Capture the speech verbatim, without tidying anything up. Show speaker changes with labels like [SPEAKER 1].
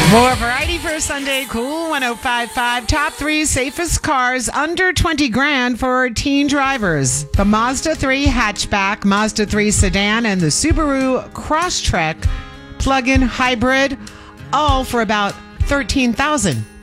[SPEAKER 1] More variety for a Sunday. Cool one oh five point five. Top three safest cars under twenty grand for teen drivers. The Mazda three hatchback, Mazda three sedan, and the Subaru Crosstrek plug-in hybrid, all for about thirteen thousand dollars.